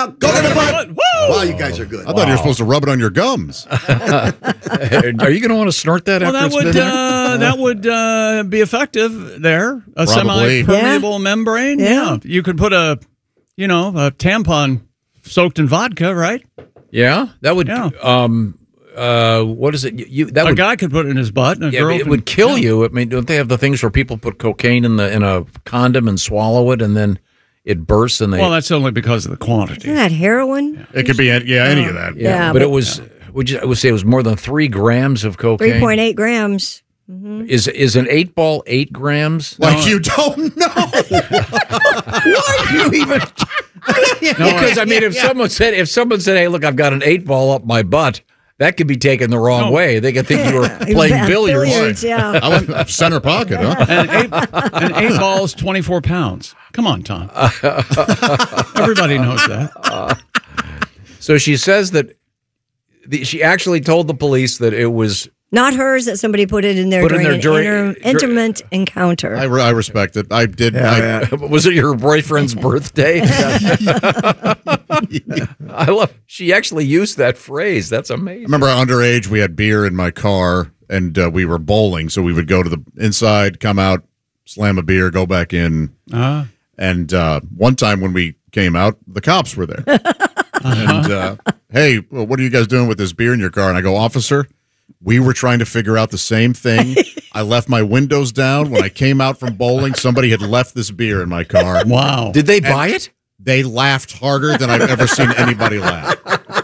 out. Go to the butt. Woo! Wow, you guys are good. I thought you were supposed to rub it on your gums. Are you going to want to snort that after it's been there? That would be effective there. A Probably. semi-permeable membrane. Yeah. You could put a tampon soaked in vodka, right? Yeah, that would. Yeah. What is it? A guy could put it in his butt, and a girl it would kill you. I mean, don't they have the things where people put cocaine in a condom and swallow it, and then it bursts? And well, that's only because of the quantity. Isn't that heroin? It could be any of that. Yeah, but it was. I would say it was more than 3 grams of cocaine. 3.8 grams. Mm-hmm. Is an 8-ball 8 grams? Like you don't know. Why do you even? Because I mean, if someone said, "Hey, look, I've got an 8-ball up my butt," that could be taken the wrong way. They could think you were playing billiards. Yeah. I went center pocket, huh? An 8 ball is 24 pounds. Come on, Tom. Everybody knows that. So she says that she actually told the police that it was not hers, that somebody put it in there during an intimate encounter. I respect it. I did. Was it your boyfriend's birthday? I love. She actually used that phrase. That's amazing. I remember underage, we had beer in my car, and we were bowling. So we would go to the inside, come out, slam a beer, go back in. And one time when we came out, the cops were there. And hey, what are you guys doing with this beer in your car? And I go, officer, we were trying to figure out the same thing. I left my windows down. When I came out from bowling, somebody had left this beer in my car. Wow. Did they buy it? They laughed harder than I've ever seen anybody laugh.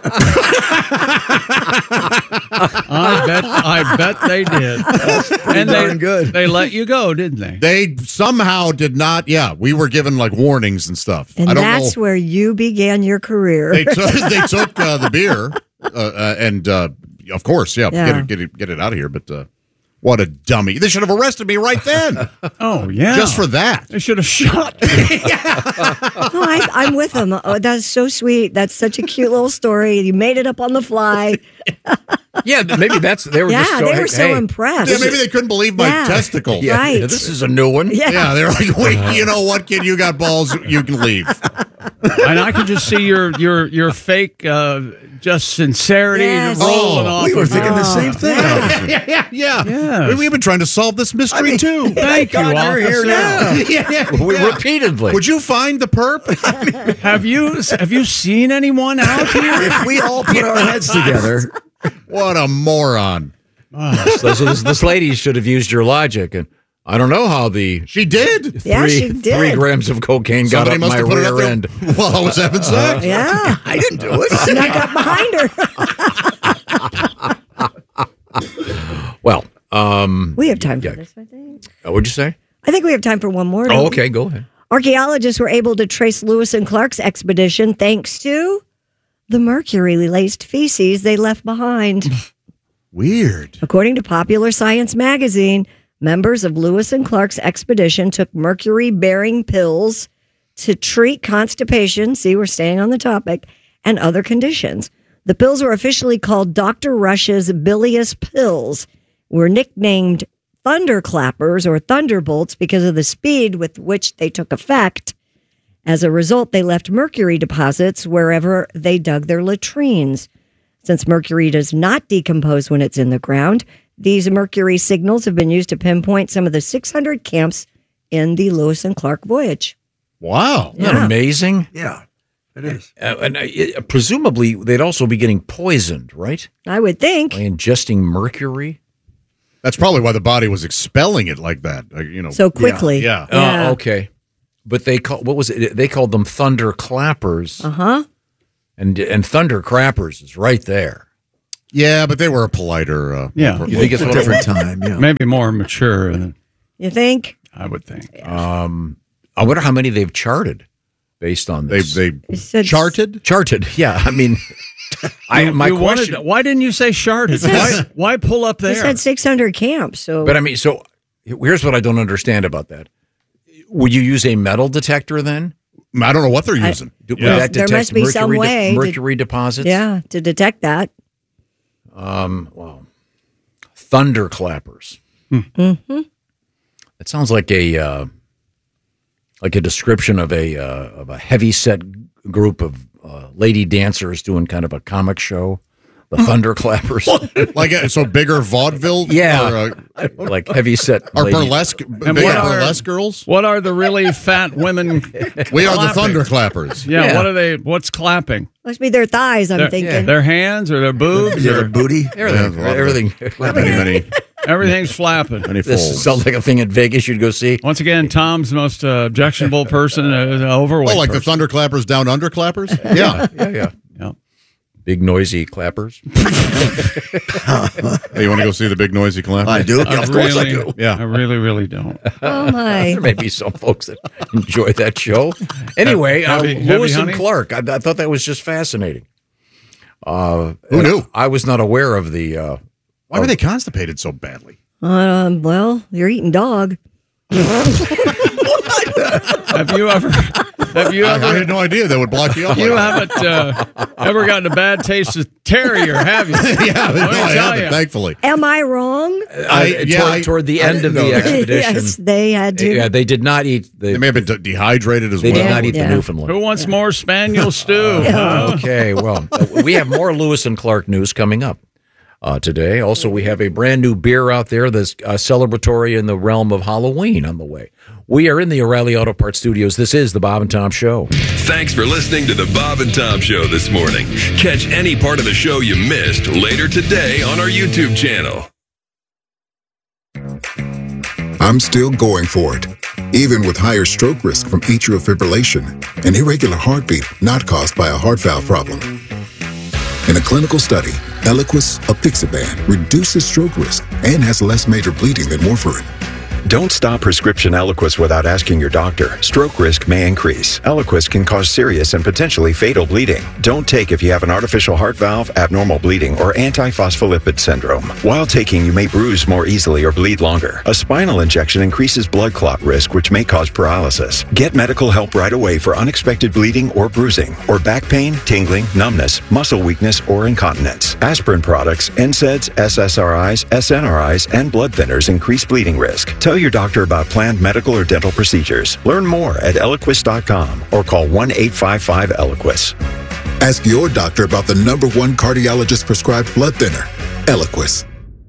I bet they did. And they let you go, didn't they? They somehow did not. Yeah, we were given like warnings and stuff. And I don't that's know. where you began your career. They took the beer and of course, get it out of here. But what a dummy! They should have arrested me right then. Oh yeah, just for that. They should have shot me. No, I'm with them. Oh, that's so sweet. That's such a cute little story. You made it up on the fly. Yeah, maybe they were just so impressed. Yeah, maybe they couldn't believe my testicles. Yeah, right. This is a new one. Yeah, they're like, wait, you know what, kid? You got balls. You can leave. And I can just see your fake just sincerity rolling off. We were thinking the same thing. Yeah. We've been trying to solve this mystery too. Thank you, you're here now. Repeatedly. Would you find the perp? Have you seen anyone out here? If we all put our heads together. What a moron. So this lady should have used your logic, and I don't know how she did. She did. 3 grams of cocaine got up my rear end while I was having sex. Yeah, I didn't do it. Snuck up behind her. Well, we have time for this, I think. What'd you say? I think we have time for one more. Oh, okay, go ahead. Archaeologists were able to trace Lewis and Clark's expedition thanks to the mercury-laced feces they left behind. Weird. According to Popular Science magazine, members of Lewis and Clark's expedition took mercury-bearing pills to treat constipation, see, we're staying on the topic, and other conditions. The pills were officially called Dr. Rush's bilious pills, were nicknamed thunderclappers or thunderbolts because of the speed with which they took effect. As a result, they left mercury deposits wherever they dug their latrines. Since mercury does not decompose when it's in the ground, these mercury signals have been used to pinpoint some of the 600 camps in the Lewis and Clark voyage. Wow. Isn't that amazing? Yeah, it is. Presumably, they'd also be getting poisoned, right? I would think. By ingesting mercury? That's probably why the body was expelling it like that. So quickly. Yeah. Oh, okay. But what was it? They called them thunder clappers. Uh-huh. And thunder crappers is right there. Yeah, but they were a politer. Yeah. You think it's a different time? Yeah. Maybe more mature. You think? I would think. I wonder how many they've charted based on this. They charted? Charted, yeah. I mean, my question. Why didn't you say charted? Why pull up there? They said 600 camps. So. But I mean, so here's what I don't understand about that. Would you use a metal detector then? I don't know what they're using. Would that detect there must be some way mercury deposits? Yeah, to detect that. Wow. Thunder clappers. Mm-hmm. That sounds like a description of a heavy set group of lady dancers doing kind of a comic show. The Thunderclappers. So bigger vaudeville? Yeah. Like heavy set. Or ladies. burlesque, big burlesque girls? What are the really fat women? We are the clapping? Thunderclappers. Yeah, what are they? What's clapping? Must be their thighs, I'm thinking. Their hands or their boobs? Their or booty. Everything. everything's flapping. Many This folds. sounds like a thing in Vegas you'd go see. Once again, Tom's most objectionable person is an overweight. Oh, like person. the Thunderclappers down under clappers? Yeah. Yeah. Yeah. Big noisy clappers. Hey, you want to go see the big noisy clappers? I do. Of course I do. Yeah. I really don't. Oh, my. There may be some folks that enjoy that show. Anyway, Heavy Lewis and honey? Clark. I thought that was just fascinating. Who knew? I was not aware of the. Why were they constipated so badly? Well, you're eating dog. Have you ever? I had no idea that would block you up. You like haven't ever gotten a bad taste of terrier, have you? yeah, no, I tell haven't, you. thankfully. Am I wrong? Toward the end of the expedition. Yes, they had to. Yeah, they did not eat. They may have been dehydrated as They well. did not eat Yeah. the Newfoundland. Who wants more spaniel stew? Huh? Okay, well, we have more Lewis and Clark news coming up today. Also, we have a brand new beer out there that's celebratory in the realm of Halloween on the way. We are in the O'Reilly Auto Parts Studios. This is the Bob and Tom Show. Thanks for listening to the Bob and Tom Show this morning. Catch any part of the show you missed later today on our YouTube channel. I'm still going for it, even with higher stroke risk from atrial fibrillation, an irregular heartbeat not caused by a heart valve problem. In a clinical study, Eliquis apixaban reduces stroke risk and has less major bleeding than warfarin. Don't stop prescription Eliquis without asking your doctor. Stroke risk may increase. Eliquis can cause serious and potentially fatal bleeding. Don't take if you have an artificial heart valve, abnormal bleeding, or antiphospholipid syndrome. While taking, you may bruise more easily or bleed longer. A spinal injection increases blood clot risk, which may cause paralysis. Get medical help right away for unexpected bleeding or bruising, or back pain, tingling, numbness, muscle weakness, or incontinence. Aspirin products, NSAIDs, SSRIs, SNRIs, and blood thinners increase bleeding risk. Tell your doctor about planned medical or dental procedures. Learn more at Eliquis.com or call 1-855-ELIQUIS. Ask your doctor about the #1 cardiologist prescribed blood thinner, Eliquis.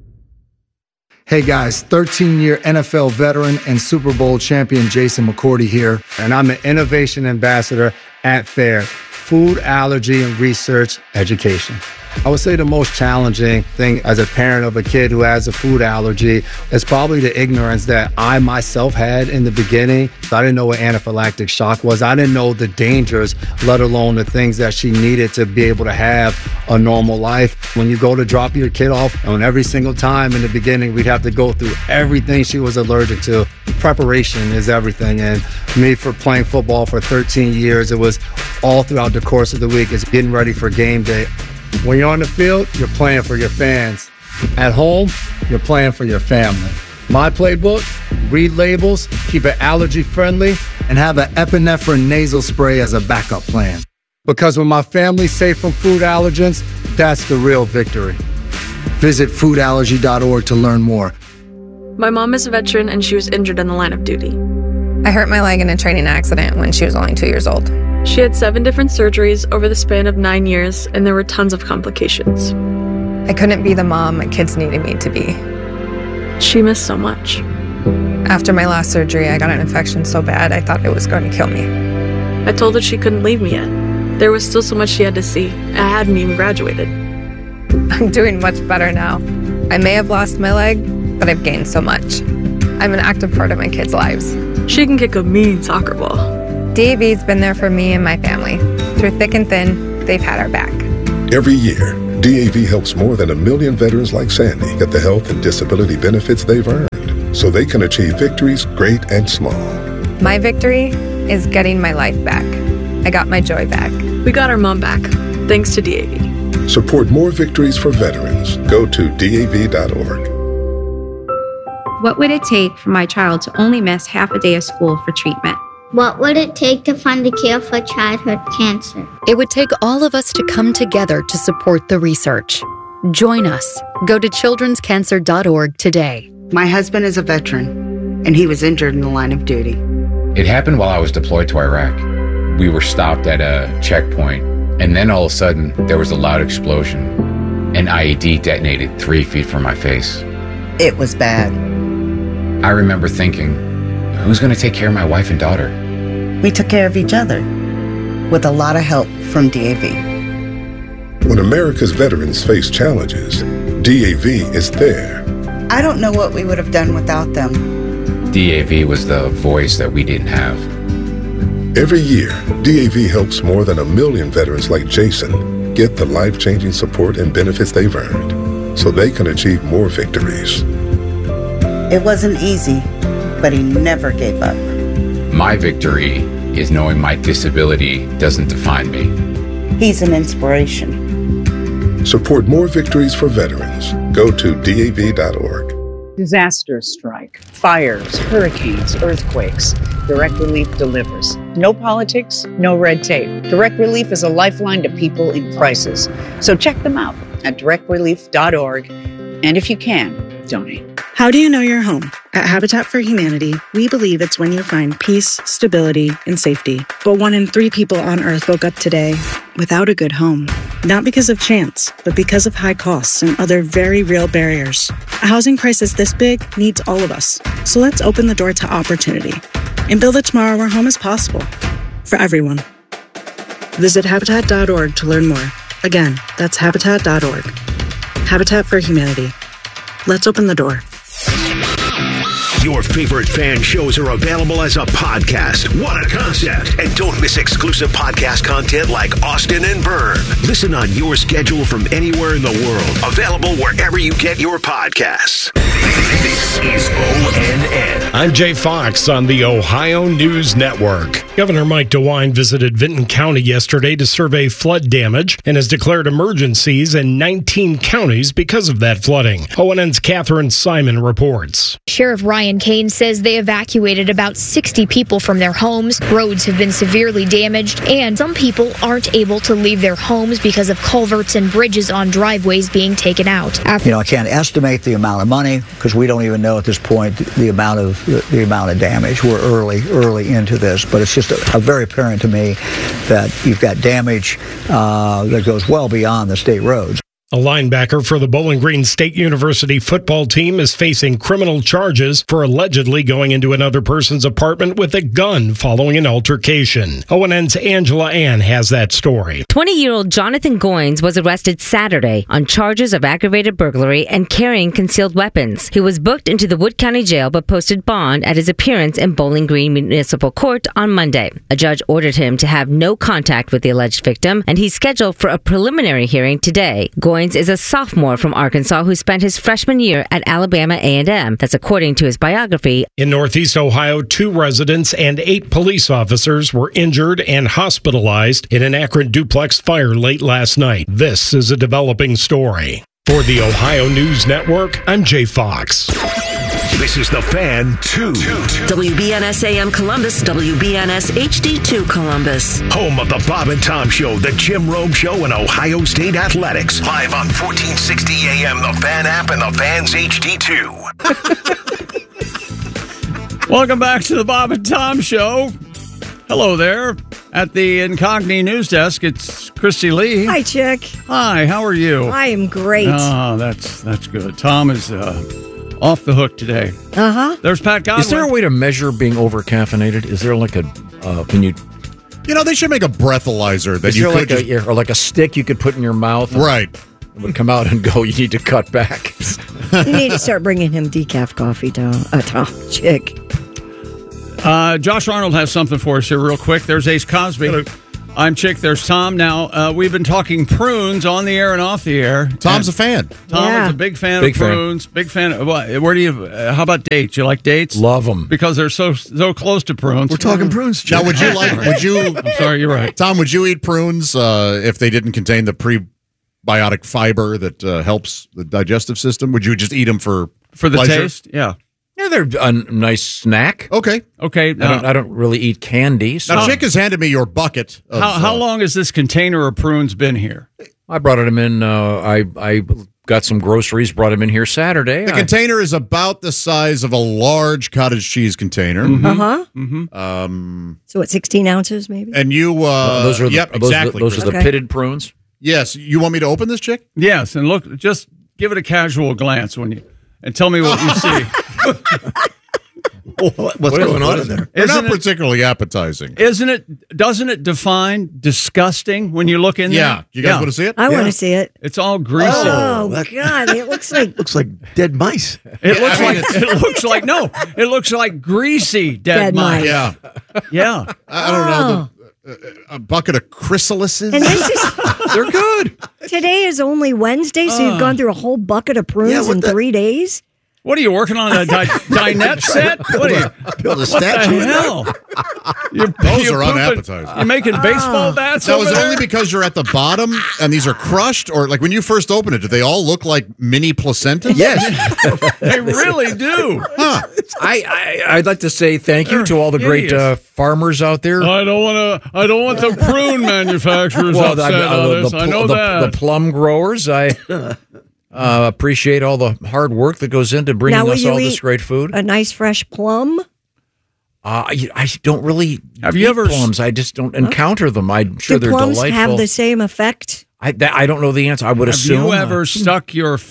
Hey guys, 13-year NFL veteran and Super Bowl champion Jason McCourty here, and I'm an innovation ambassador at FAIR, Food Allergy and Research Education. I would say the most challenging thing as a parent of a kid who has a food allergy is probably the ignorance that I myself had in the beginning. I didn't know what anaphylactic shock was. I didn't know the dangers, let alone the things that she needed to be able to have a normal life. When you go to drop your kid off, and every single time in the beginning, we'd have to go through everything she was allergic to. Preparation is everything. And me, for playing football for 13 years, it was all throughout the course of the week. It's getting ready for game day. When you're on the field, you're playing for your fans. At home, you're playing for your family. My playbook, read labels, keep it allergy friendly, and have an epinephrine nasal spray as a backup plan. Because when my family's safe from food allergens, that's the real victory. Visit foodallergy.org to learn more. My mom is a veteran and she was injured in the line of duty. I hurt my leg in a training accident when she was only 2 years old. She had 7 different surgeries over the span of 9 years, and there were tons of complications. I couldn't be the mom my kids needed me to be. She missed so much. After my last surgery, I got an infection so bad I thought it was going to kill me. I told her she couldn't leave me yet. There was still so much she had to see. I hadn't even graduated. I'm doing much better now. I may have lost my leg, but I've gained so much. I'm an active part of my kids' lives. She can kick a mean soccer ball. DAV's been there for me and my family. Through thick and thin, they've had our back. Every year, DAV helps more than 1 million veterans like Sandy get the health and disability benefits they've earned so they can achieve victories great and small. My victory is getting my life back. I got my joy back. We got our mom back, thanks to DAV. Support more victories for veterans. Go to DAV.org. What would it take for my child to only miss half a day of school for treatment? What would it take to fund a cure for childhood cancer? It would take all of us to come together to support the research. Join us. Go to childrenscancer.org today. My husband is a veteran, and he was injured in the line of duty. It happened while I was deployed to Iraq. We were stopped at a checkpoint And then all of a sudden, there was a loud explosion. An IED detonated 3 feet from my face. It was bad. I remember thinking, who's going to take care of my wife and daughter? We took care of each other with a lot of help from DAV. When America's veterans face challenges, DAV is there. I don't know what we would have done without them. DAV was the voice that we didn't have. Every year, DAV helps more than 1 million veterans like Jason get the life-changing support and benefits they've earned so they can achieve more victories. It wasn't easy, but he never gave up. My victory is knowing my disability doesn't define me. He's an inspiration. Support more victories for veterans. Go to DAV.org. Disasters strike, fires, hurricanes, earthquakes. Direct Relief delivers. No politics, no red tape. Direct Relief is a lifeline to people in crisis. So check them out at directrelief.org. And if you can, donate. How do you know you're home? At Habitat for Humanity, we believe it's when you find peace, stability, and safety. But 1 in 3 people on Earth woke up today without a good home. Not because of chance, but because of high costs and other very real barriers. A housing crisis this big needs all of us. So let's open the door to opportunity and build a tomorrow where home is possible for everyone. Visit Habitat.org to learn more. Again, that's Habitat.org. Habitat for Humanity. Let's open the door. Your favorite fan shows are available as a podcast. What a concept. And don't miss exclusive podcast content like Austin and Byrne. Listen on your schedule from anywhere in the world. Available wherever you get your podcasts. This is ONN. I'm Jay Fox on the Ohio News Network. Governor Mike DeWine visited Vinton County yesterday to survey flood damage and has declared emergencies in 19 counties because of that flooding. ONN's Catherine Simon reports. Sheriff Ryan Kane says they evacuated about 60 people from their homes. Roads have been severely damaged, and some people aren't able to leave their homes because of culverts and bridges on driveways being taken out. I can't estimate the amount of money because we don't even know at this point the amount of damage. We're early into this, but it's just very apparent to me that you've got damage that goes well beyond the state roads. A linebacker for the Bowling Green State University football team is facing criminal charges for allegedly going into another person's apartment with a gun following an altercation. ONN's Angela Ann has that story. 20-year-old Jonathan Goins was arrested Saturday on charges of aggravated burglary and carrying concealed weapons. He was booked into the Wood County Jail but posted bond at his appearance in Bowling Green Municipal Court on Monday. A judge ordered him to have no contact with the alleged victim, and he's scheduled for a preliminary hearing today. Goins is a sophomore from Arkansas who spent his freshman year at Alabama A&M. That's according to his biography. In Northeast Ohio, 2 residents and 8 police officers were injured and hospitalized in an Akron duplex fire late last night. This is a developing story. For the Ohio News Network, I'm Jay Fox. This is The Fan 2. WBNS AM Columbus, WBNS HD2 Columbus. Home of the Bob and Tom Show, the Jim Rome Show, and Ohio State Athletics. Live on 1460 AM, the Fan app, and the Fan's HD2. Welcome back to the Bob and Tom Show. Hello there. At the Incogni News Desk, it's Christy Lee. Hi, Chick. Hi, how are you? I am great. Oh, that's good. Tom is off the hook today. Uh-huh. There's Pat Godwin. Is there a way to measure being over-caffeinated? Is there like a, can you... they should make a breathalyzer that you could or like a stick you could put in your mouth. Right. It would come out and go, you need to cut back. You need to start bringing him decaf coffee, Tom, Chick. Josh Arnold has something for us here real quick. There's Ace Cosby. Hello. I'm Chick. There's Tom. Now, we've been talking prunes on the air and off the air. Tom's a fan. Tom is a big fan of prunes. Big fan. Where do you? How about dates? You like dates? Love them because they're so close to prunes. We're talking prunes. Chick. Now, would you like? Would you? I'm sorry, you're right. Tom, would you eat prunes if they didn't contain the prebiotic fiber that helps the digestive system? Would you just eat them for the pleasure? taste? Yeah. Yeah, they're a nice snack. Okay. I don't really eat candy. So. Now, Chick has handed me your bucket. Of, how long has this container of prunes been here? I brought them in. I got some groceries, brought them in here Saturday. The container is about the size of a large cottage cheese container. So what, 16 ounces maybe? And you, those are exactly. Those are the pitted prunes. Yes. You want me to open this, Chick? Yes, and look, just give it a casual glance and tell me what you see. What's going on in there? They're not particularly appetizing. Doesn't it define disgusting when you look in there? Yeah. You guys want to see it? I want to see it. It's all greasy. Oh, God. It looks like dead mice. It looks like greasy dead mice. Yeah. Yeah. I don't know. A bucket of chrysalises. And this is they're good. Today is only Wednesday, so you've gone through a whole bucket of prunes in 3 days? What are you working on, a dinette set? What are you? Build a What statue. the hell? Those are unappetizing. You're making baseball bats That over was there? only because you're at the bottom and these are crushed, or like when you first open it, do they all look like mini placentas? Yes. They really do. Huh. I'd like to say thank you to all the great farmers out there. I don't want the prune manufacturers upset on this. I know that. The plum growers. I appreciate all the hard work that goes into bringing us all this great food. A nice fresh plum? I don't really Have you ever plums. I just don't encounter them. I'm sure they're plums delightful. have the same effect? I don't know the answer. I would assume. Have you ever stuck your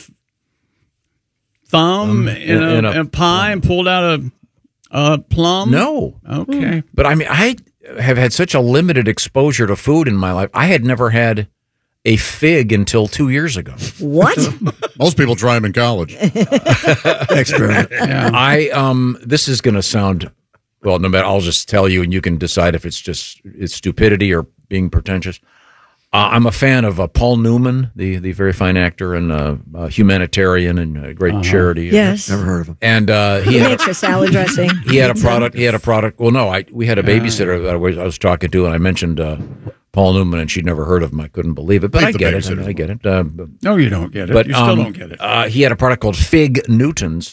thumb in a pie and pulled out a plum? No. Okay. But I mean, I have had such a limited exposure to food in my life. I had never had a fig until 2 years ago. What? Most people try them in college. Experiment. Yeah. This is going to sound, well, no matter, I'll just tell you and you can decide if it's stupidity or being pretentious. I'm a fan of Paul Newman, the very fine actor and humanitarian and great charity. Yes. Never heard of him. And he makes a salad dressing. He had a product. Well, no, we had a babysitter that I was talking to, and I mentioned Paul Newman, and she'd never heard of him. I couldn't believe it, but I get it. I get it. No, you don't get it. But you still don't get it. He had a product called Fig Newmans.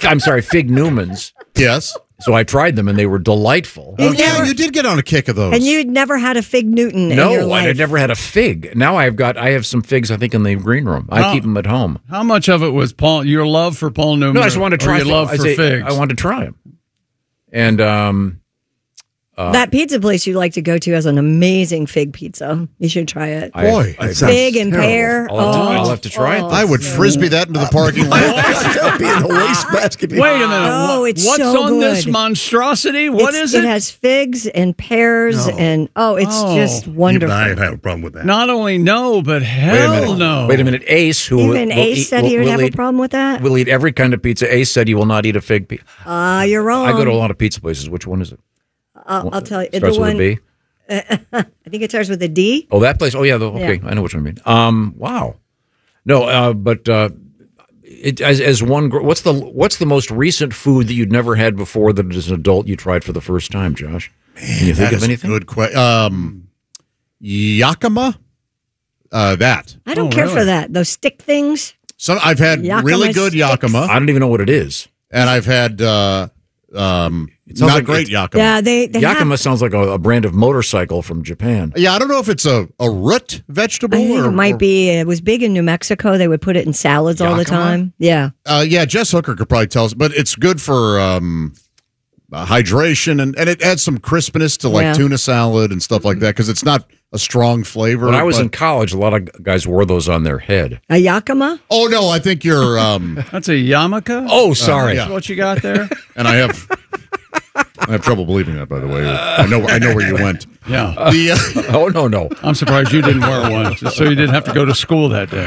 Yes. So I tried them, and they were delightful. Oh, yeah, you did get on a kick of those. And you'd never had a Fig Newton in your No, life. I had never had a fig. Now I have some figs, I think, in the green room. I keep them at home. How much of it was your love for Paul Newman? No, I just wanted to try your love for figs. I wanted to try them. And that pizza place you like to go to has an amazing fig pizza. You should try it. Boy, fig and pear. I'll have to try it. I would frisbee that into the parking lot. That'd be in the wastebasket. Wait a minute. Oh, it's What's so on this good. monstrosity? What is it? It has figs and pears and it's just wonderful. I have a problem with that. Not only no, but hell no. Wait a minute. Ace, who Even Ace said he would have a problem with that? We'll eat every kind of pizza. Ace said he will not eat a fig pizza. You're wrong. I go to a lot of pizza places. Which one is it? I'll tell you. Starts the with one, a B? I think it starts with a D. Oh, that place. Oh, yeah. Okay, I know which one you mean. Wow. No, but as one. What's the most recent food that you'd never had before that as an adult you tried for the first time, Josh? Can you think of anything? Good question. Yakima. That. I don't care for that. Those stick things. So I've had Yakima really good sticks. Yakima, I don't even know what it is. and I've had not like great Yakima. Yeah, they Yakima sounds like a brand of motorcycle from Japan. Yeah, I don't know if it's a root vegetable I think or it might be. It was big in New Mexico. They would put it in salads all the Yakima? time. Yeah. Yeah, Jess Hooker could probably tell us, but it's good for hydration and it adds some crispness to like tuna salad and stuff like that because it's not a strong flavor. When I was in college, a lot of guys wore those on their head. A Yakima? Oh no, I think you're. That's a yarmulke? Oh, sorry. That's what you got there? And I have trouble believing that, by the way. I know where you went. Yeah. Oh no. I'm surprised you didn't wear one, just so you didn't have to go to school that day.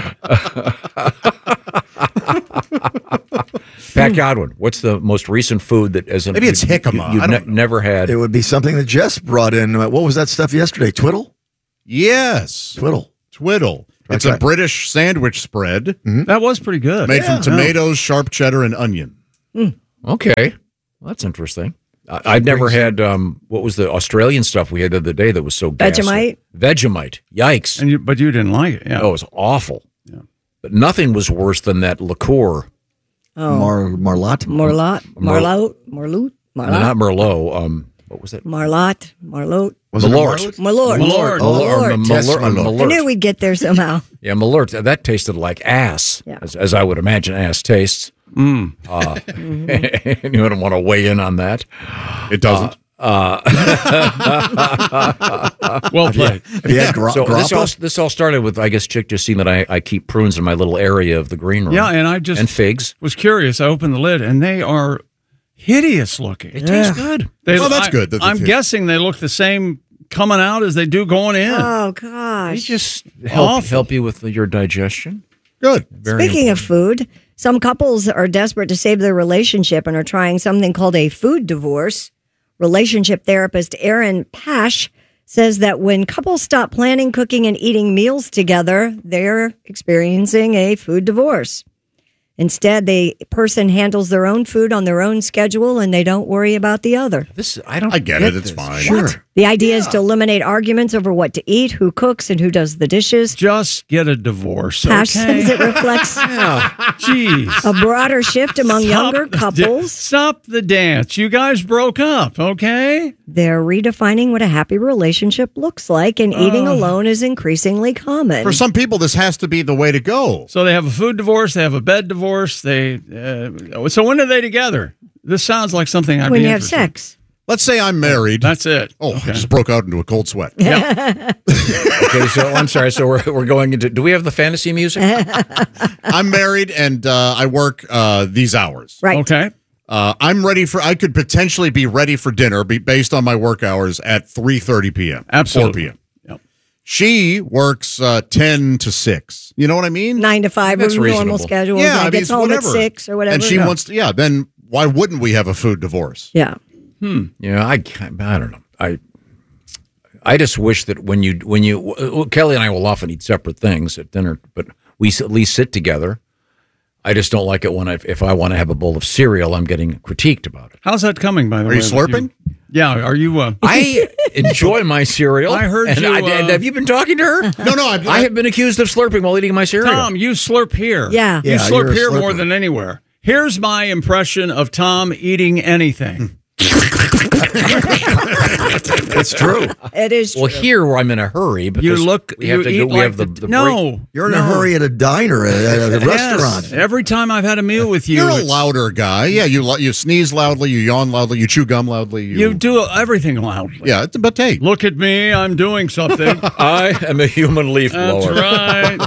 Pat Godwin, what's the most recent food that as Maybe it's jicama. you've never had? It would be something that Jess brought in. What was that stuff yesterday? Twiddle? Yes, Twiddle. It's a British sandwich spread. Mm-hmm. That was pretty good. Made from tomatoes, sharp cheddar, and onion. Okay, well, that's interesting. I've never had what was the Australian stuff we had the other day that was so ghastly? Vegemite. Yikes! But you didn't like it. Yeah. Oh, it was awful. Yeah. But nothing was worse than that liqueur. Oh. Marlot. Not Merlot. What What was it? Marlotte. Was it Malort. Malort. I knew we'd get there somehow. Yeah, Malort. That tasted like ass, as I would imagine ass tastes. And you wouldn't want to weigh in on that. It doesn't. Well played. This all started with, I guess, Chick just seen that I keep prunes in my little area of the green room. Yeah, and I just and figs. Was curious. I opened the lid, and they are hideous looking. It tastes good. That's good. I'm guessing they look the same coming out as they do going in. Oh gosh! They just help you with your digestion. Good. Speaking of food, some couples are desperate to save their relationship and are trying something called a food divorce. Relationship therapist Erin Pash says that when couples stop planning, cooking, and eating meals together, they're experiencing a food divorce. Instead, the person handles their own food on their own schedule, and they don't worry about the other. I get it. It's fine. Sure. The idea is to eliminate arguments over what to eat, who cooks, and who does the dishes. Just get a divorce. Pash says it reflects Jeez. a broader shift among younger couples. Stop the dance. You guys broke up, okay? They're redefining what a happy relationship looks like, and eating alone is increasingly common. For some people, this has to be the way to go. So they have a food divorce, they have a bed divorce. So when are they together? This sounds like something I'd when be you have interested in. sex. Let's say I'm married. That's it. Oh, I just broke out into a cold sweat. Yeah. Okay, so I'm sorry. So we're going into. Do we have the fantasy music? I'm married and I work these hours. Right. Okay. I'm ready for. I could potentially be ready for dinner, based on my work hours at 3:30 p.m. Absolutely. 4 p.m. Yep. She works 10 to 6. You know what I mean? 9 to 5. That's normal reasonable. schedule. Yeah, I mean, gets home whatever. at 6 or whatever. And she wants to. Yeah. Then why wouldn't we have a food divorce? Yeah. Yeah, I don't know. I just wish that when you Kelly and I will often eat separate things at dinner, but we at least sit together. I just don't like it when if I want to have a bowl of cereal, I'm getting critiqued about it. How's that coming, by the way? Are you slurping? Yeah. Are you? I enjoy my cereal. I heard and you. And have you been talking to her? No. I have been accused of slurping while eating my cereal. Tom, you slurp here. Yeah. You slurp you're a here more slurper. than anywhere. Here's my impression of Tom eating anything. It's true. It is true. Well, here where I'm in a hurry because we have to eat go. We like have the break. no. You're in a hurry at a diner, at a restaurant. Every time I've had a meal with you, You're a it's- louder guy. Yeah, you sneeze loudly, you yawn loudly, you chew gum loudly. You do everything loudly. Yeah, but hey, Look at me, I'm doing something. I am a human leaf That's blower. right.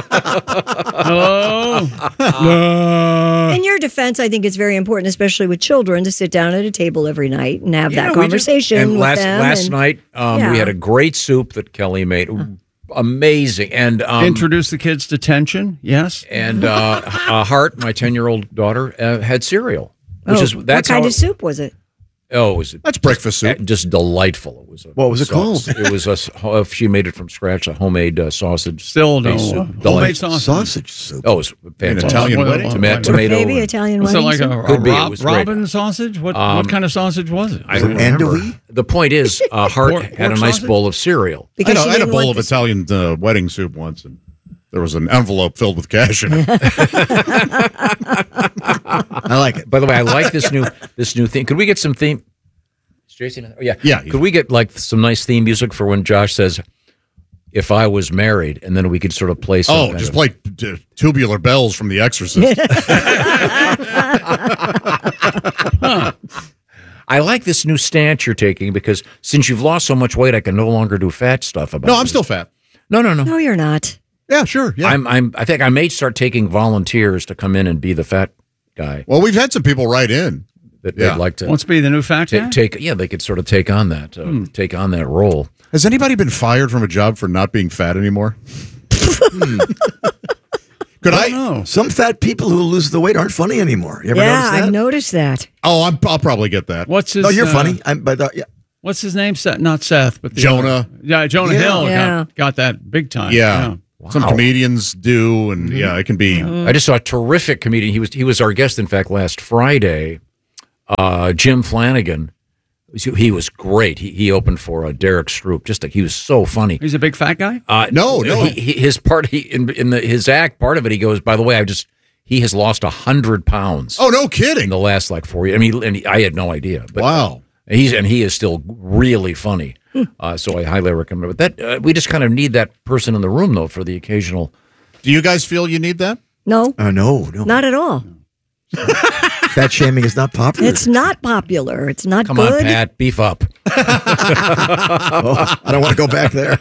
Hello? No. In your defense, I think it's very important, especially with children, to sit down at a table every night and have that we do. conversation And with them. last night, we had a great soup that Kelly made. Amazing. And Introduce the kids to tension, yes. And Hart, my 10-year-old daughter, had cereal. That's what kind of soup was it? Oh, it was that's breakfast soup. Just delightful. It was. What was it called? It was she made it from scratch, a homemade sausage. Still no soup. homemade sausage. Sausage soup. Oh, it was fantastic. Italian wedding? Tomato. Maybe Italian Was it wedding like soup? a Could be. It was great. Robin sausage? What kind of sausage was it? I don't remember. Andouille? The point is, Hart Pork had a nice sausage? bowl of cereal. Because I she had a didn't bowl want of Italian wedding soup once, and there was an envelope filled with cash in it. I like it. By the way, I like this new theme. Could we get some theme? Is Jason? Oh, yeah. Yeah. Could we get like some nice theme music for when Josh says, "If I was married," and then we could sort of play some. Oh, kind just of- play Tubular Bells from The Exorcist. I like this new stance you're taking because since you've lost so much weight, I can no longer do fat stuff about. No, it. I'm still fat. No. No, you're not. Yeah, sure. Yeah. I think I may start taking volunteers to come in and be the fat guy. Well, we've had some people write in. That Yeah. they'd like to Wants to be the new fat guy? they could sort of take on that role. Has anybody been fired from a job for not being fat anymore? Could I? know. Some fat people who lose the weight aren't funny anymore. You ever Yeah, notice that? I've noticed that. Oh, I'll probably get that. What's his No, you're funny. Yeah. What's his name? Not Seth, but the Jonah. Jonah Yeah. Hill Yeah. got that big time. Yeah. Some Wow. comedians do, and yeah, it can be. I just saw a terrific comedian. He was our guest, in fact, last Friday. Jim Flanagan. He was great. He opened for Derek Stroop. He was so funny. He's a big fat guy? No. His part his act part of it. He goes, by the way, he has lost 100 pounds. Oh, no kidding. In the last 4 years. I mean, and I had no idea. But, wow. He is still really funny. So I highly recommend it. But that we just kind of need that person in the room, though, for the occasional. Do you guys feel you need that? No. No. Not at all. Fat shaming is not popular. It's not popular. It's not Come good. on, Pat, beef up. I don't want to go back there.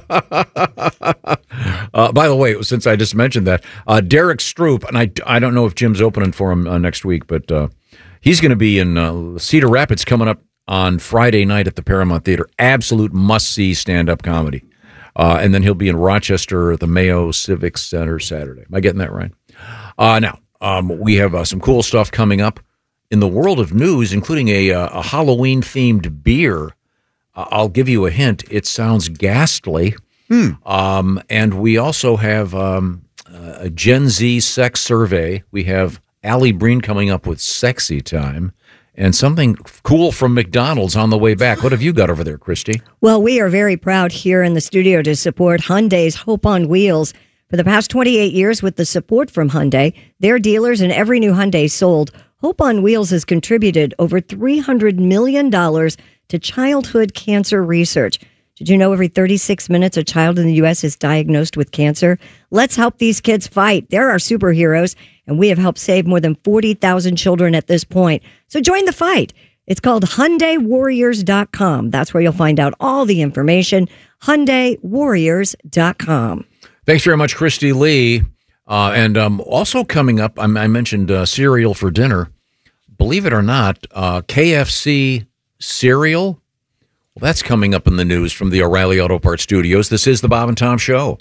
By the way, since I just mentioned that, Derek Stroop, and I don't know if Jim's opening for him next week, but he's going to be in Cedar Rapids coming up on Friday night at the Paramount Theater. Absolute must-see stand-up comedy. And then he'll be in Rochester at the Mayo Civic Center Saturday. Am I getting that right? Now, we have some cool stuff coming up in the world of news, including a Halloween-themed beer. I'll give you a hint. It sounds ghastly. And we also have a Gen Z sex survey. We have Allie Breen coming up with Sexy Time. And something cool from McDonald's on the way back. What have you got over there, Christy? Well, we are very proud here in the studio to support Hyundai's Hope on Wheels. For the past 28 years, with the support from Hyundai, their dealers and every new Hyundai sold, Hope on Wheels has contributed over $300 million to childhood cancer research. Did you know every 36 minutes a child in the U.S. is diagnosed with cancer? Let's help these kids fight. They're our superheroes, and we have helped save more than 40,000 children at this point. So join the fight. It's called HyundaiWarriors.com. That's where you'll find out all the information. HyundaiWarriors.com. Thanks very much, Christy Lee. And also coming up, I mentioned cereal for dinner. Believe it or not, KFC cereal. Well, that's coming up in the news from the O'Reilly Auto Parts Studios. This is the Bob and Tom Show.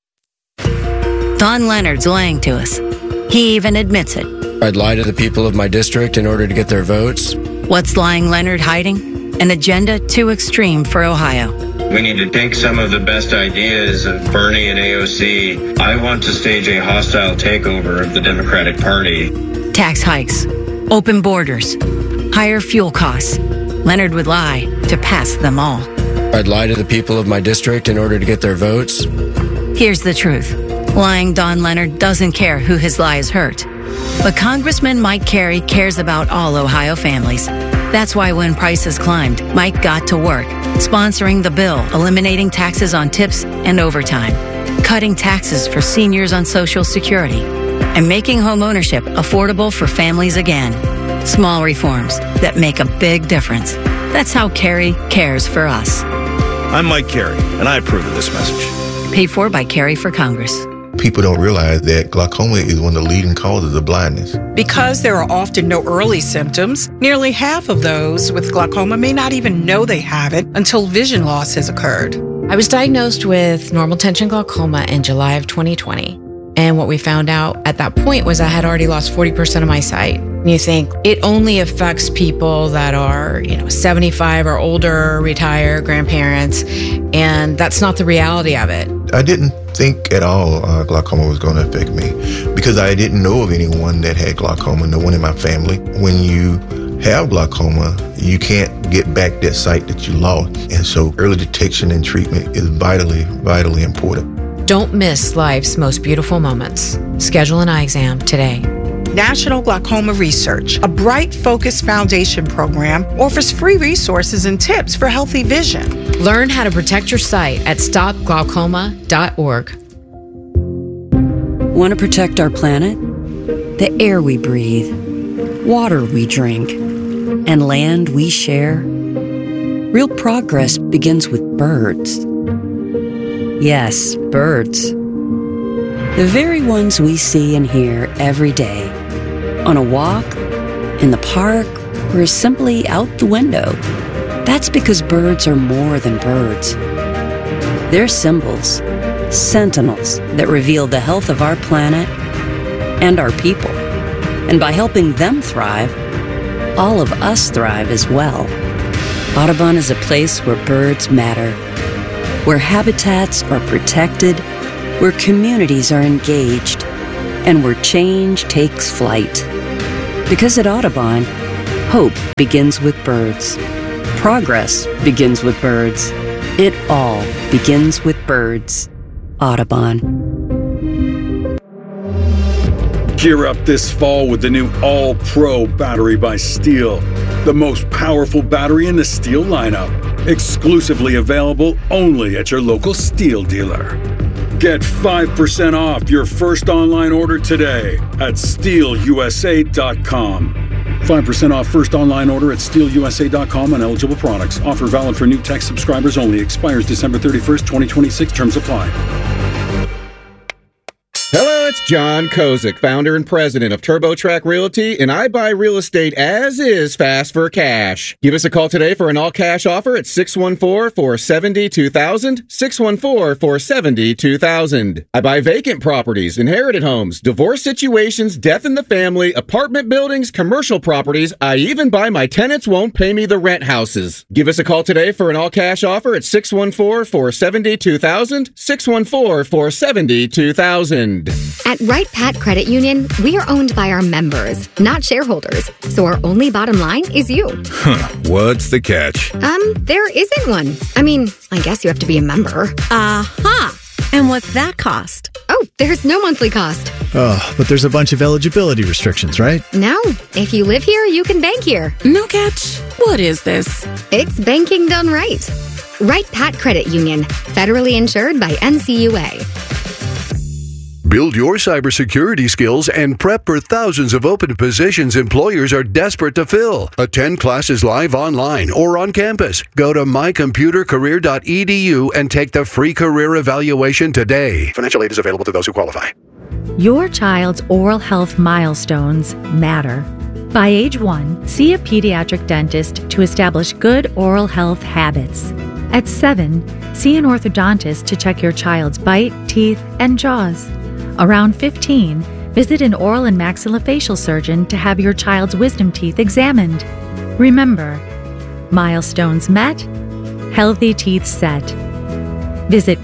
Don Leonard's lying to us. He even admits it. I'd lie to the people of my district in order to get their votes. What's lying Leonard hiding? An agenda too extreme for Ohio. We need to take some of the best ideas of Bernie and AOC. I want to stage a hostile takeover of the Democratic Party. Tax hikes, open borders, higher fuel costs. Leonard would lie to pass them all. I'd lie to the people of my district in order to get their votes. Here's the truth. Lying Don Leonard doesn't care who his lies hurt. But Congressman Mike Carey cares about all Ohio families. That's why when prices climbed, Mike got to work, sponsoring the bill, eliminating taxes on tips and overtime, cutting taxes for seniors on Social Security, and making home ownership affordable for families again. Small reforms that make a big difference. That's how Carey cares for us. I'm Mike Carey, and I approve of this message. Paid for by Carey for Congress. People don't realize that glaucoma is one of the leading causes of blindness. Because there are often no early symptoms, nearly half of those with glaucoma may not even know they have it until vision loss has occurred. I was diagnosed with normal tension glaucoma in July of 2020. And what we found out at that point was I had already lost 40% of my sight. And you think it only affects people that are, 75 or older, retired, grandparents, and that's not the reality of it. I didn't think at all glaucoma was going to affect me because I didn't know of anyone that had glaucoma, no one in my family. When you have glaucoma, you can't get back that sight that you lost. And so early detection and treatment is vitally, vitally important. Don't miss life's most beautiful moments. Schedule an eye exam today. National Glaucoma Research, a Bright Focus Foundation program, offers free resources and tips for healthy vision. Learn how to protect your sight at stopglaucoma.org. Want to protect our planet? The air we breathe, water we drink, and land we share? Real progress begins with birds. Yes, birds. The very ones we see and hear every day. On a walk, in the park, or simply out the window. That's because birds are more than birds. They're symbols, sentinels that reveal the health of our planet and our people. And by helping them thrive, all of us thrive as well. Audubon is a place where birds matter, where habitats are protected, where communities are engaged, and where change takes flight. Because at Audubon, hope begins with birds. Progress begins with birds. It all begins with birds. Audubon. Gear up this fall with the new All-Pro battery by Steel, the most powerful battery in the Steel lineup. Exclusively available only at your local Steel dealer. Get 5% off your first online order today at SteelUSA.com. 5% off first online order at SteelUSA.com on eligible products. Offer valid for new tech subscribers only. Expires December 31st, 2026. Terms apply. Hello, it's John Kozik, founder and president of TurboTrack Realty, and I buy real estate as is fast for cash. Give us a call today for an all-cash offer at 614-470-2000, 614-470-2000. I buy vacant properties, inherited homes, divorce situations, death in the family, apartment buildings, commercial properties. I even buy my tenants won't pay me the rent houses. Give us a call today for an all-cash offer at 614-470-2000, 614-470-2000. At Wright Pat Credit Union, we are owned by our members, not shareholders. So our only bottom line is you. What's the catch? There isn't one. I mean, I guess you have to be a member. Aha! And what's that cost? Oh, there's no monthly cost. Oh, but there's a bunch of eligibility restrictions, right? No. If you live here, you can bank here. No catch. What is this? It's banking done right. Wright Pat Credit Union, federally insured by NCUA. Build your cybersecurity skills and prep for thousands of open positions employers are desperate to fill. Attend classes live online or on campus. Go to mycomputercareer.edu and take the free career evaluation today. Financial aid is available to those who qualify. Your child's oral health milestones matter. By age 1, see a pediatric dentist to establish good oral health habits. At 7, see an orthodontist to check your child's bite, teeth, and jaws. Around 15, visit an oral and maxillofacial surgeon to have your child's wisdom teeth examined. Remember, milestones met, healthy teeth set. Visit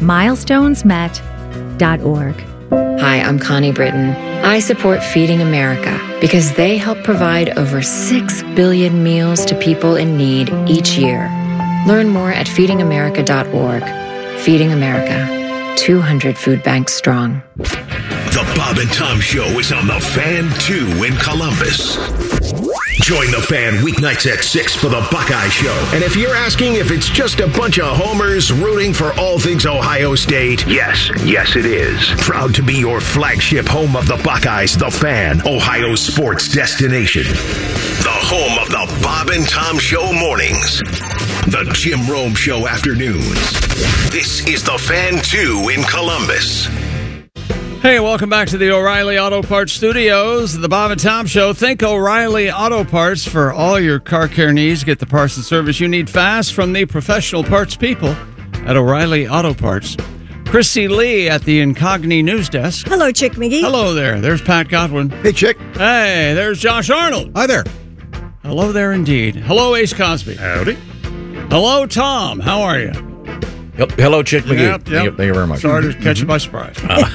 milestonesmet.org. Hi, I'm Connie Britton. I support Feeding America because they help provide over 6 billion meals to people in need each year. Learn more at feedingamerica.org. Feeding America, 200 food banks strong. The Bob and Tom Show is on The Fan 2 in Columbus. Join The Fan weeknights at 6 for The Buckeye Show. And if you're asking if it's just a bunch of homers rooting for all things Ohio State, yes, it is. Proud to be your flagship home of the Buckeyes, The Fan, Ohio's sports destination. The home of the Bob and Tom Show mornings. The Jim Rome Show afternoons. This is The Fan 2 in Columbus. Hey, welcome back to the O'Reilly Auto Parts Studios, the Bob and Tom Show. Think O'Reilly Auto Parts for all your car care needs. Get the parts and service you need fast from the professional parts people at O'Reilly Auto Parts. Christy Lee at the Incogni News Desk. Hello, Chick McGee. Hello there. There's Pat Godwin. Hey, Chick. Hey, there's Josh Arnold. Hi there. Hello there indeed. Hello, Ace Cosby. Howdy. Hello, Tom. How are you? Yep. Hello, Chick McGee. Yep. Thank you very much. Sorry to catch you by surprise.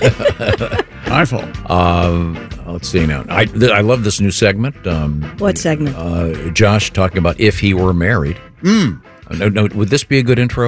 My fault. Let's see now. I love this new segment. What segment? Josh talking about if he were married. No, would this be a good intro?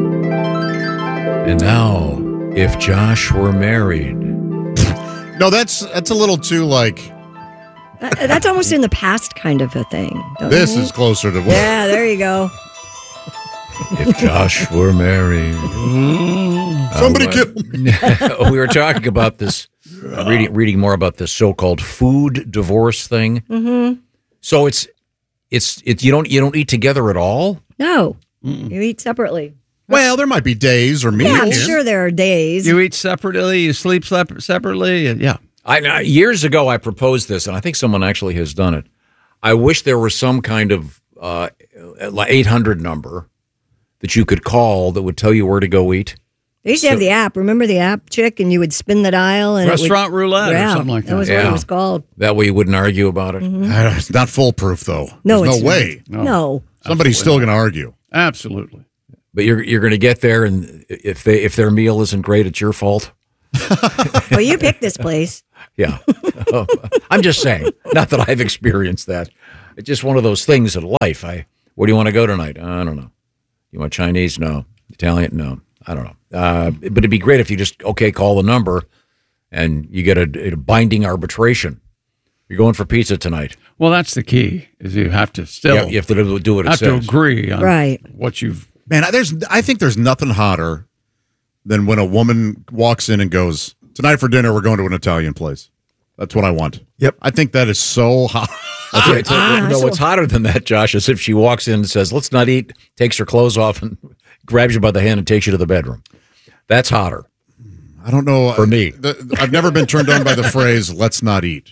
And now, if Josh were married. No, that's a little too like. That's almost in the past kind of a thing. This is closer to what? Yeah, there you go. If Josh were married. Somebody kill me. We were talking about this, reading more about this so-called food divorce thing. Mm-hmm. So it's you don't eat together at all? No. You eat separately. Well, there might be days or meals. Yeah, I'm sure there are days. You eat separately, you sleep separately, yeah. Years ago, I proposed this, and I think someone actually has done it. I wish there was some kind of 800 number that you could call that would tell you where to go eat. They used to have the app. Remember the app, Chick? And you would spin the dial. And Restaurant roulette or something like that. That was what it was called. That way you wouldn't argue about it. Mm-hmm. It's not foolproof, though. No, There's it's no way. No. Somebody's still going to argue. Absolutely. But you're going to get there, and if their meal isn't great, it's your fault. Well, you picked this place. Yeah. I'm just saying. Not that I've experienced that. It's just one of those things in life. Where do you want to go tonight? I don't know. You want Chinese? No. Italian? No. I don't know. But it'd be great if you just, call the number, and you get a binding arbitration. You're going for pizza tonight. Well, that's the key. Is you have to still you have to do what it have says. to agree on Right. what you've. Man, I think there's nothing hotter than when a woman walks in and goes, "Tonight for dinner, we're going to an Italian place." That's what I want. Yep. I think that is so hot. No, what's hotter than that, Josh, is if she walks in and says, "Let's not eat," takes her clothes off and grabs you by the hand and takes you to the bedroom. That's hotter. I don't know. For me. I've never been turned on by the phrase, "let's not eat."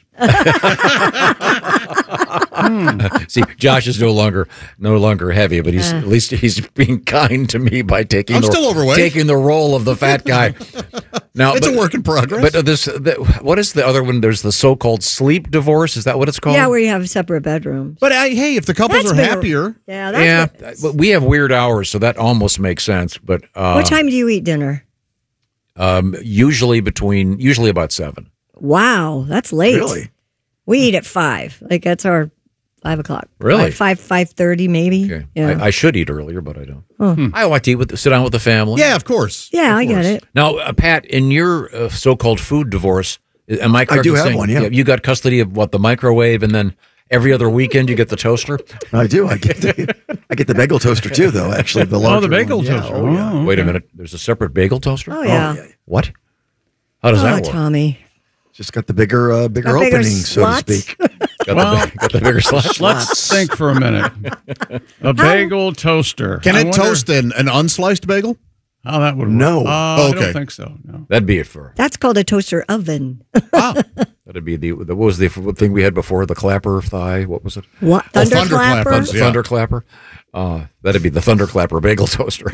See, Josh is no longer heavy, but he's at least he's being kind to me by taking still overweight. taking the role of the fat guy. Now It's a work in progress. But what is the other one? There's the so-called sleep divorce. Is that what it's called? Yeah, where you have separate bedrooms. But hey, if the couples That's are been a- happier, Yeah, but we have weird hours, so that almost makes sense. But what time do you eat dinner? Usually about 7. Wow, that's late. Really? We eat at 5. Like that's our 5 o'clock. Really? 5:30 maybe. Okay. Yeah. I should eat earlier, but I don't. Oh. I like to eat sit down with the family. yeah, of course. Yeah, I get it. Now, Pat, in your so-called food divorce, am I correct? I do in have saying, one, yeah. You got custody of the microwave, and then every other weekend you get the toaster? I do. I get the bagel toaster too, though. Actually, the larger the bagel one. Yeah. toaster. Oh, yeah. Wait a minute. There's a separate bagel toaster? Oh yeah. What? How does that work? Tommy. Just got the bigger opening, so to slots? speak. Got the bigger slots? Let's think for a minute. A bagel toaster. Can I it wonder toast an unsliced bagel? How that would work? No. I Okay. don't think so. No. That'd be it for. That's called a toaster oven. That'd be what was the thing we had before? The clapper thigh? What was it? What? Thunderclapper? Thunderclappers. Yeah. Thunderclapper. That'd be the Thunderclapper bagel toaster.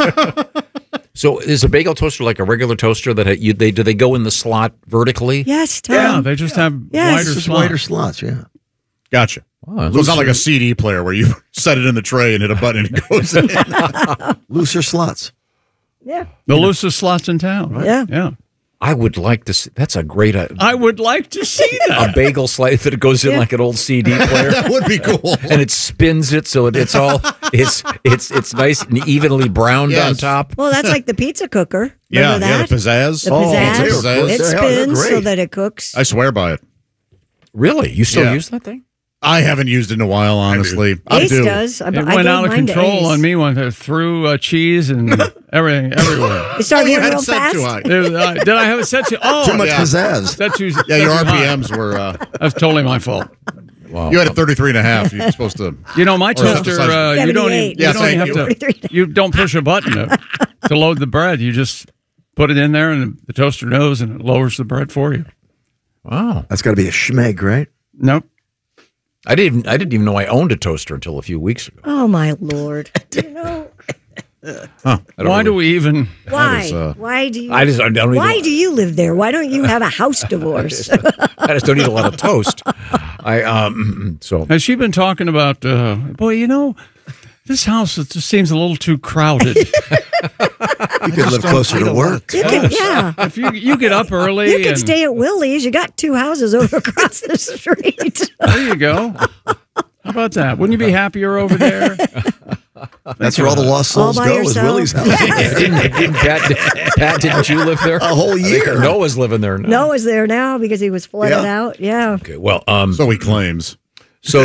So is a bagel toaster like a regular toaster that do they go in the slot vertically? Yes, Tom. Yeah, they just have Yes. wider Just slots. wider slots, yeah. Gotcha. Oh, So it's not like a CD player where you set it in the tray and hit a button and it goes in. Looser slots. Yeah. The loosest slots in town. Right? Yeah. Yeah. I would like to see. That's a great I would like to see that. a bagel slice that goes in like an old CD player. That would be cool. And it spins it so it's all it's nice and evenly browned on Yes. top. Well, that's like the pizza cooker. Yeah, Remember yeah, that? the pizzazz. The pizzazz. Pizzazz. It They're spins great. so that it cooks. I swear by it. Really? You still Yeah. use that thing? I haven't used it in a while, honestly. I Ace do. does. I It gave went out of mine to control Ace. on me when it threw cheese and everything everywhere. It started You going had real it set too fast. high. Did I have it set to? Oh, Too much yeah. pizzazz. Set to, Yeah, your set too high. RPMs were. That's totally my fault. Wow. You had it 33.5. You're supposed to. You know, my Or toaster, exercise. you don't 78. even, Yeah, you don't even have thank to, you don't push a button to load the bread. You just put it in there and the toaster knows and it lowers the bread for you. Wow. That's got to be a schmeg, right? Nope. I didn't even know I owned a toaster until a few weeks ago. Oh my Lord! You know Why do we even? why? is, Why do you? I don't even Why do you live there? Why don't you have a house divorce? I just don't eat a lot of toast. So Has she been talking about? Boy, you know, this house it just seems a little too crowded. You could live closer to work. You can, yeah. If you get up early, You can and stay at Willie's. You got 2 houses over across the street. there you go. How about that? Wouldn't you be happier over there? That's where all the lost souls All by go, is yourself? Willie's house. didn't Pat, didn't you live there? A whole year. Noah's living there now. Noah's there now because he was flooded out. Yeah. Okay, well, So he claims. so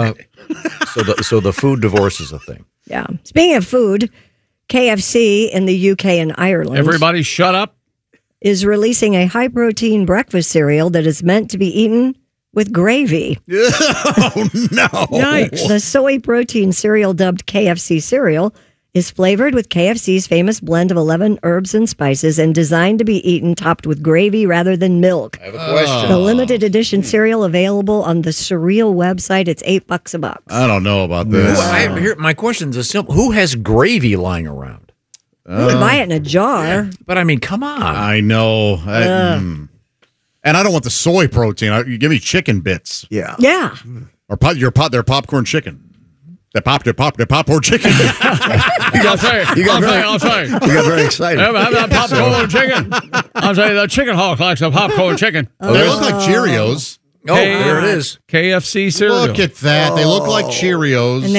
the food divorce is a thing. Yeah. Speaking of food, KFC in the UK and Ireland Everybody, shut up. is releasing a high protein breakfast cereal that is meant to be eaten with gravy. Oh, no. Yikes. The soy protein cereal, dubbed KFC cereal, is flavored with KFC's famous blend of 11 herbs and spices and designed to be eaten topped with gravy rather than milk. I have a question. The limited edition cereal available on the Surreal website. It's $8 a box. I don't know about this. My question is simple: who has gravy lying around? You would buy it in a jar. But I mean, come on. I know. And I don't want the soy protein. You give me chicken bits. Yeah. Yeah. Or their popcorn chicken. Their popcorn chicken. I'll say. You got very excited. Have that popcorn chicken. I'll say the chicken hawk likes a popcorn chicken. They look like Cheerios. Oh, there it is. KFC cereal. Look at that. They look like Cheerios. And